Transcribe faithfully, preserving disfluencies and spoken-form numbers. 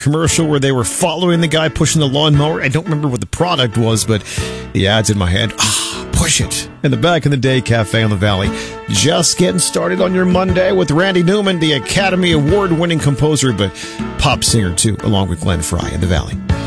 commercial where they were following the guy pushing the lawnmower. I don't remember what the product was, but the ad's in my head. Ah, push it. And the Back in the Day Cafe on the Valley. Just getting started on your Monday with Randy Newman, the Academy Award-winning composer, but pop singer too, along with Glenn Frey in the Valley.